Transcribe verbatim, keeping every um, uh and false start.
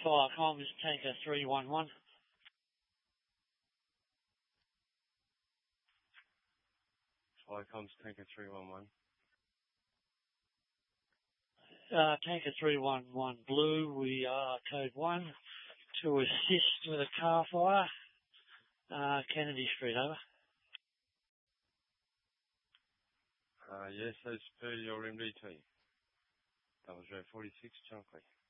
Fire comms, Tanker three one one. Fire comms, Tanker three one one. Uh, Tanker three one one Blue, we are code one to assist with a car fire. Uh, Kennedy Street, over. Uh, yes, as per your M D T. That was row forty-six, Chunkley.